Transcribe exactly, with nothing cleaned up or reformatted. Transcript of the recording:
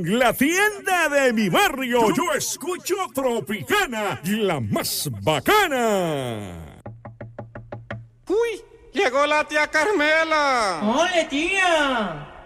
En la tienda de mi barrio yo escucho Tropicana, la más bacana. ¡Uy! ¡Llegó la tía Carmela! ¡Ole, tía!